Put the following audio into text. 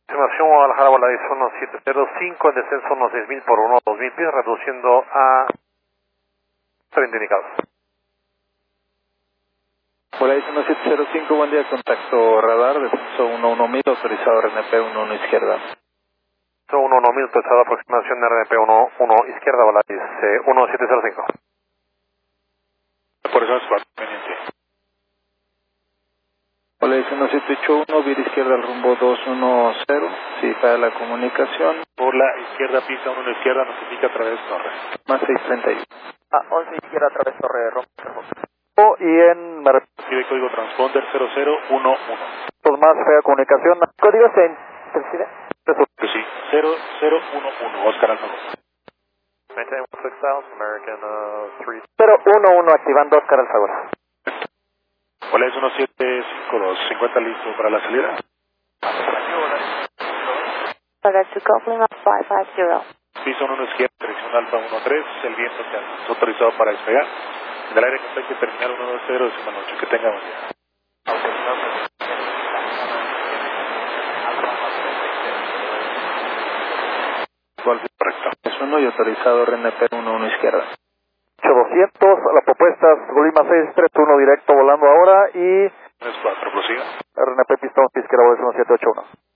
Estimación Guadalajara, Volaris 1705, en descenso unos 6.000 por 2.000 pies, reduciendo a 30 indicados. Volaris 1705, buen día, contacto radar, descenso 11.000, autorizado RNP 11 izquierda. 11.000, autorizado aproximación RNP 11 izquierda, Volaris 1705. Por eso es conveniente. Volaris 1781, vía izquierda al rumbo 210, sí, para la comunicación. Por la izquierda, pista 1 izquierda, nos indica a través torre. Más 631. 11 izquierda a través torre, rompo. Y en... Recibe código transponder 0011. Más fea comunicación. Código se interfiere. Sí, 0011, Oscar Alfa. Maintain 6000, American 3. 011 activando Oscar Alfa Golf. Volaris 1752, 50 listo para la salida. Volaris to Coupling of 550. Piso 1 izquierda, dirección Alfa 13, el viento que es autorizado para despegar. En el aire contacto terminal 120, décima noche. Que tenga buen día. Correcto. Es 1 y autorizado RNP 11 izquierda. 8200, la propuesta es Golima 631 directo volando ahora y 34, prosiga. RNP pista 11 izquierda, Volaris 1781.